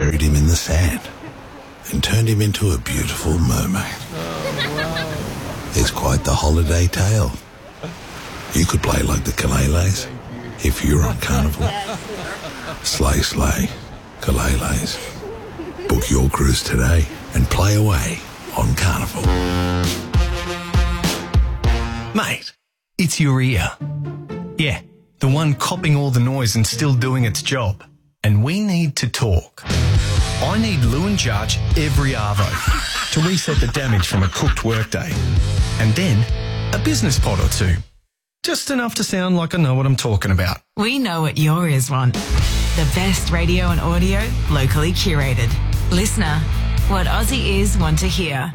buried him in the sand and turned him into a beautiful mermaid. It's quite the holiday tale. You could play like the Kaleles if you're on Carnival. Slay, slay, Kaleles. Book your cruise today and play away on Carnival. Mate, it's your ear. Yeah, the one copping all the noise and still doing its job. And we need to talk. I need Lewin Charge every arvo to reset the damage from a cooked workday. And then a business pod or two. Just enough to sound like I know what I'm talking about. We know what your ears want. The best radio and audio, locally curated. Listener, what Aussie ears want to hear.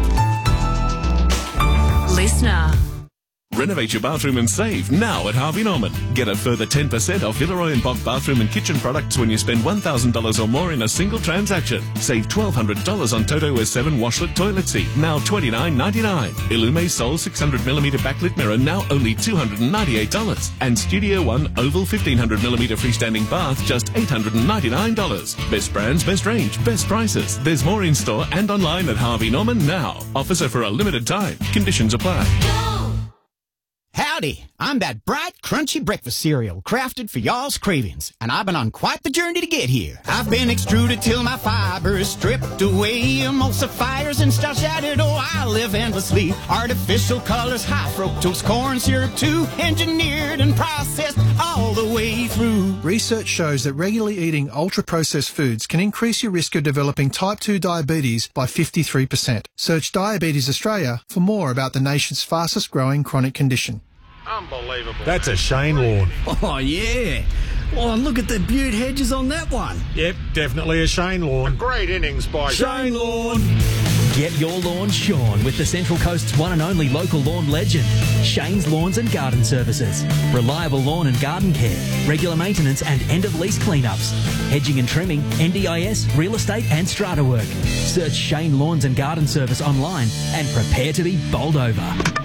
Listener. Renovate your bathroom and save now at Harvey Norman. Get a further 10% off Villeroy and Bock bathroom and kitchen products when you spend $1,000 or more in a single transaction. Save $1,200 on Toto S7 washlet toilet seat, now $29.99. Illume Sol 600mm backlit mirror, now only $298. And Studio One Oval 1500mm freestanding bath, just $899. Best brands, best range, best prices. There's more in store and online at Harvey Norman now. Offers are for a limited time. Conditions apply. Howdy, I'm that bright, crunchy breakfast cereal crafted for y'all's cravings, and I've been on quite the journey to get here. I've been extruded till my fiber is stripped away, emulsifiers and starch added, oh, I live endlessly. Artificial colors, high fructose corn syrup too, engineered and processed all the way through. Research shows that regularly eating ultra-processed foods can increase your risk of developing type 2 diabetes by 53%. Search Diabetes Australia for more about the nation's fastest growing chronic condition. Unbelievable. That's a Shane lawn. Oh, yeah. Oh, look at the beaut hedges on that one. Yep, definitely a Shane lawn. A great innings by Shane lawn. Get your lawn shorn with the Central Coast's one and only local lawn legend, Shane's Lawns and Garden Services. Reliable lawn and garden care, regular maintenance and end-of-lease cleanups, hedging and trimming, NDIS, real estate and strata work. Search Shane Lawns and Garden Service online and prepare to be bowled over.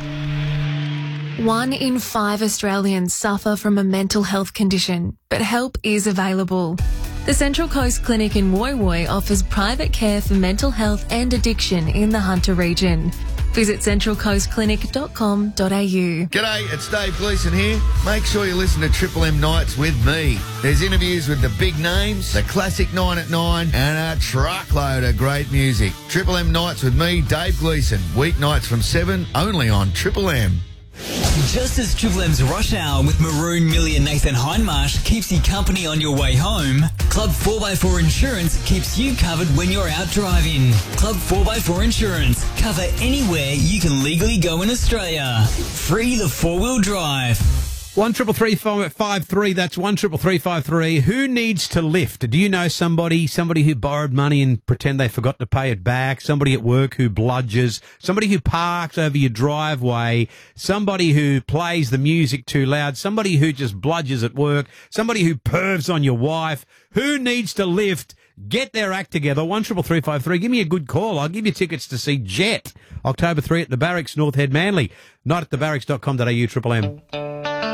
1 in 5 Australians suffer from a mental health condition, but help is available. The Central Coast Clinic in Woy Woy offers private care for mental health and addiction in the Hunter region. Visit centralcoastclinic.com.au. G'day, it's Dave Gleeson here. Make sure you listen to Triple M Nights with me. There's interviews with the big names, the classic 9 at 9, and a truckload of great music. Triple M Nights with me, Dave Gleeson. Weeknights from 7, only on Triple M. Just as Triple M's Rush Hour with Maroon, Millie and Nathan Hindmarsh keeps you company on your way home, Club 4x4 Insurance keeps you covered when you're out driving. Club 4x4 Insurance. Cover anywhere you can legally go in Australia. Free the four-wheel drive. 133353, that's 133353. Who needs to lift? Do you know somebody who borrowed money and pretend they forgot to pay it back, somebody at work who bludges, somebody who parks over your driveway, somebody who plays the music too loud, somebody who just bludges at work, somebody who pervs on your wife? Who needs to lift? Get their act together. 133353. Give me a good call. I'll give you tickets to see Jet, October 3 at the Barracks, North Head, Manly. Not at thebarracks.com.au, Triple M.